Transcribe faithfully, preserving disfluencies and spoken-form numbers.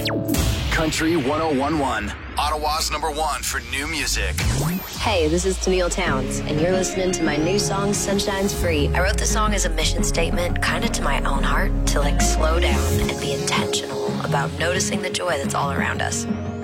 Country ten eleven, Ottawa's number one for new music. Hey, this is Tennille Towns, and you're listening to my new song, Sunshine's Free. I wrote the song as a mission statement, kind of to my own heart, to like slow down and be intentional about noticing the joy that's all around us.